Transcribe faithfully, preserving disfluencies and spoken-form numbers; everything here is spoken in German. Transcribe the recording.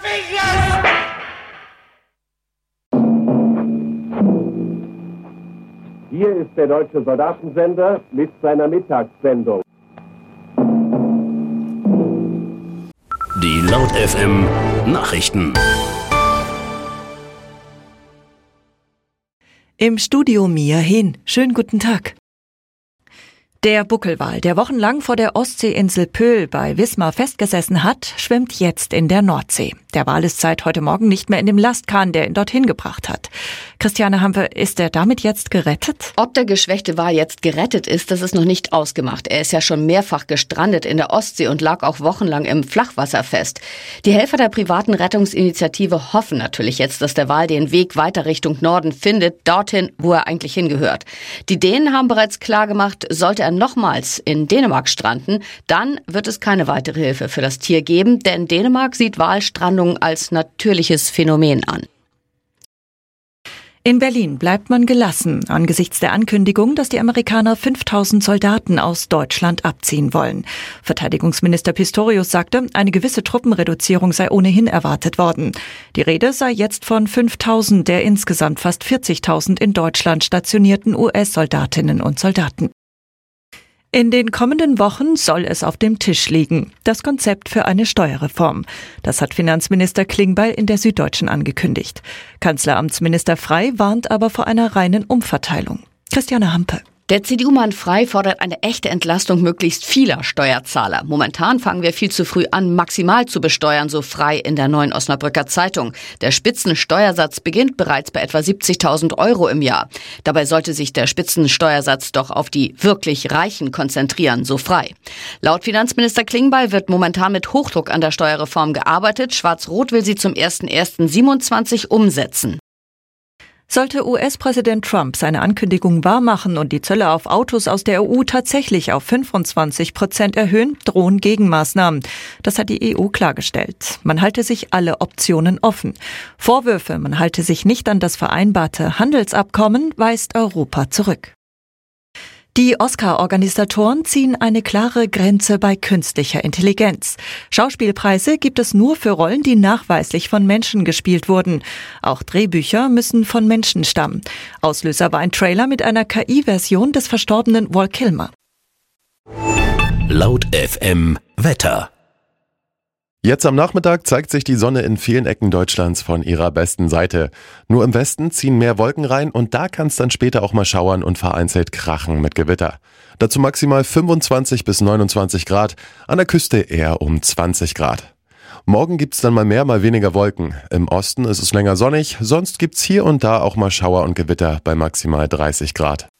Hier ist der Deutsche Soldatensender mit seiner Mittagssendung. Die Laut F M Nachrichten. Im Studio Mia Hin. Schönen guten Tag. Der Buckelwal, der wochenlang vor der Ostseeinsel Pöhl bei Wismar festgesessen hat, schwimmt jetzt in der Nordsee. Der Wal ist seit heute Morgen nicht mehr in dem Lastkahn, der ihn dorthin gebracht hat. Christiane Hampe, ist er damit jetzt gerettet? Ob der geschwächte Wal jetzt gerettet ist, das ist noch nicht ausgemacht. Er ist ja schon mehrfach gestrandet in der Ostsee und lag auch wochenlang im Flachwasser fest. Die Helfer der privaten Rettungsinitiative hoffen natürlich jetzt, dass der Wal den Weg weiter Richtung Norden findet, dorthin, wo er eigentlich hingehört. Die Dänen haben bereits klargemacht, sollte er nochmals in Dänemark stranden, dann wird es keine weitere Hilfe für das Tier geben, denn Dänemark sieht Walstrandungen als natürliches Phänomen an. In Berlin bleibt man gelassen angesichts der Ankündigung, dass die Amerikaner fünftausend Soldaten aus Deutschland abziehen wollen. Verteidigungsminister Pistorius sagte, eine gewisse Truppenreduzierung sei ohnehin erwartet worden. Die Rede sei jetzt von fünftausend der insgesamt fast vierzigtausend in Deutschland stationierten U S-Soldatinnen und Soldaten. In den kommenden Wochen soll es auf dem Tisch liegen. Das Konzept für eine Steuerreform. Das hat Finanzminister Klingbeil in der Süddeutschen angekündigt. Kanzleramtsminister Frey warnt aber vor einer reinen Umverteilung. Christiane Hampe. Der C D U-Mann Frey fordert eine echte Entlastung möglichst vieler Steuerzahler. Momentan fangen wir viel zu früh an, maximal zu besteuern, so Frey in der Neuen Osnabrücker Zeitung. Der Spitzensteuersatz beginnt bereits bei etwa siebzigtausend Euro im Jahr. Dabei sollte sich der Spitzensteuersatz doch auf die wirklich Reichen konzentrieren, so Frey. Laut Finanzminister Klingbeil wird momentan mit Hochdruck an der Steuerreform gearbeitet. Schwarz-Rot will sie zum ersten ersten siebenundzwanzig umsetzen. Sollte U S-Präsident Trump seine Ankündigung wahrmachen und die Zölle auf Autos aus der E U tatsächlich auf fünfundzwanzig Prozent erhöhen, drohen Gegenmaßnahmen. Das hat die E U klargestellt. Man halte sich alle Optionen offen. Vorwürfe, man halte sich nicht an das vereinbarte Handelsabkommen, weist Europa zurück. Die Oscar-Organisatoren ziehen eine klare Grenze bei künstlicher Intelligenz. Schauspielpreise gibt es nur für Rollen, die nachweislich von Menschen gespielt wurden. Auch Drehbücher müssen von Menschen stammen. Auslöser war ein Trailer mit einer K I-Version des verstorbenen Val Kilmer. Laut F M Wetter. Jetzt am Nachmittag zeigt sich die Sonne in vielen Ecken Deutschlands von ihrer besten Seite. Nur im Westen ziehen mehr Wolken rein und da kann es dann später auch mal schauern und vereinzelt krachen mit Gewitter. Dazu maximal fünfundzwanzig bis neunundzwanzig Grad, an der Küste eher um zwanzig Grad. Morgen gibt's dann mal mehr, mal weniger Wolken. Im Osten ist es länger sonnig, sonst gibt's hier und da auch mal Schauer und Gewitter bei maximal dreißig Grad.